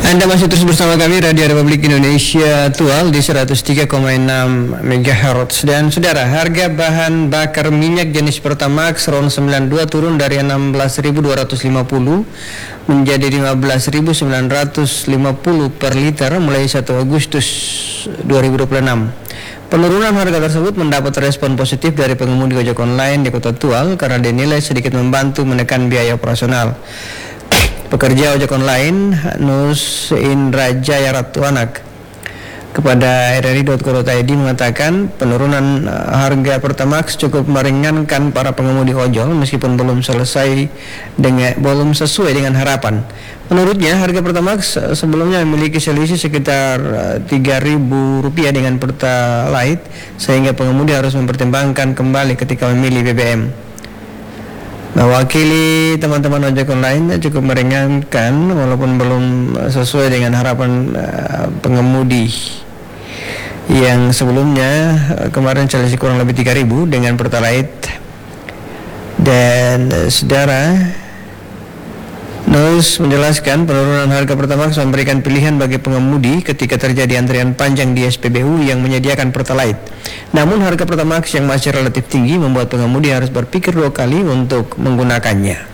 Anda masih terus bersama kami Radio Republik Indonesia Tual di 103,6 MHz. Dan saudara, harga bahan bakar minyak jenis Pertamax RON 92 turun dari 16.250 menjadi 15.950 per liter mulai 1 Agustus 2026. Penurunan harga tersebut mendapat respon positif dari pengemudi ojek online di Kota Tual karena dinilai sedikit membantu menekan biaya operasional. Pekerja ojek online Nus Indrajaya Ratuanak kepada RRI.co.id mengatakan penurunan harga Pertamax cukup meringankan para pengemudi ojol meskipun belum sesuai dengan harapan. Menurutnya harga Pertamax sebelumnya memiliki selisih sekitar Rp3.000 dengan Pertalite sehingga pengemudi harus mempertimbangkan kembali ketika memilih BBM. Mewakili teman-teman ojek online cukup meringankan walaupun belum sesuai dengan harapan pengemudi yang sebelumnya kemarin selisih kurang lebih 3.000 dengan Pertalite. Dan saudara, Nus menjelaskan penurunan harga Pertamax memberikan pilihan bagi pengemudi ketika terjadi antrian panjang di SPBU yang menyediakan Pertalite. Namun harga Pertamax yang masih relatif tinggi membuat pengemudi harus berpikir 2 kali untuk menggunakannya.